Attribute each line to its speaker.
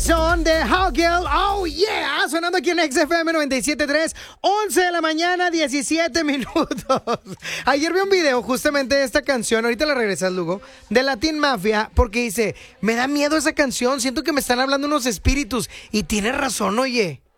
Speaker 1: Jason de Howgirl. Oh yeah, sonando aquí en XFM 97.3, 11 de la mañana, 17 minutos. Ayer vi un video justamente de esta canción, ahorita la regresas, Lugo, de Latin Mafia, porque dice, me da miedo esa canción, siento que me están hablando unos espíritus. Y tiene razón, oye.